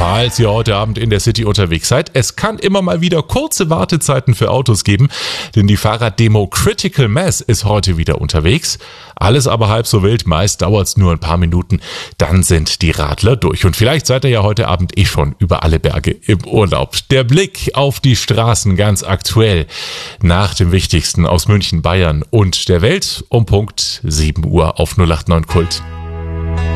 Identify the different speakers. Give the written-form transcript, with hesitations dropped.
Speaker 1: Falls ihr heute Abend in der City unterwegs seid, es kann immer mal wieder kurze Wartezeiten für Autos geben, denn die Fahrraddemo Critical Mass ist heute wieder unterwegs. Alles aber halb so wild, meist dauert's nur ein paar Minuten, dann sind die Radler durch. Und vielleicht seid ihr ja heute Abend schon über alle Berge im Urlaub. Der Blick auf die Straßen ganz aktuell nach dem Wichtigsten aus München, Bayern und der Welt um Punkt 7 Uhr auf 089 Kult.